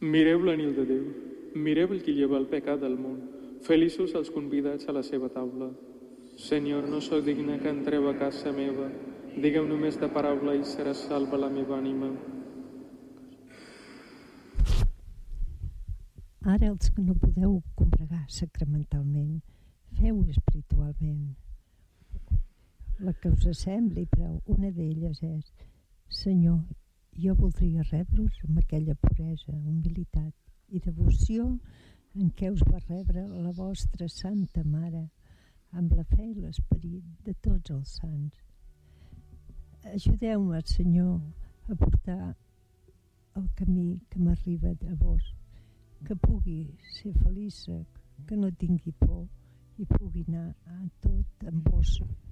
Mireu l'anil de Déu, mireu el qui lleva el pecat del món. Feliços els convidats a la seva taula. Senyor, no sóc digne que entreu a casa meva. Digueu només de paraula i serà salva la meva ànima. Ara els que no podeu combregar sacramentalment, feu espiritualment. La que us sembli, però una d'elles és: Senyor, jo voldria rebre-us amb aquella puresa, humilitat i devoció en què us va rebre la vostra Santa Mare, amb la fe i l'esperit de tots els sants. Ajudeu-me, Senyor, a portar el camí que m'arriba a vos, que pugui ser feliç, que no tingui por i pugui anar a tot amb vos